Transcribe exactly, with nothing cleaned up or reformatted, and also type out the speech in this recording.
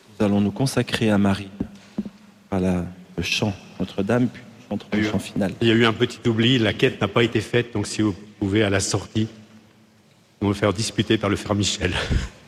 Nous allons nous consacrer à Marie par la, le chant Notre-Dame, puis nous chanterons le chant final. Il y a eu un petit oubli, la quête n'a pas été faite, donc si vous pouvez à la sortie, nous le faire disputer par le frère Michel.